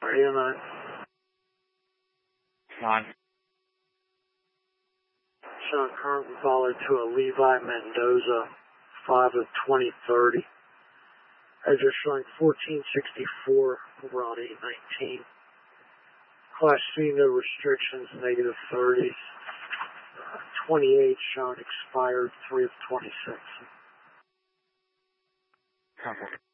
AMI. 9. Showing current follow to a Levi Mendoza, 5 of 2030. As you're showing 1464 over on 819. Class C, no restrictions, negative 30s. 28 shown expired, 3 of 26. Copy.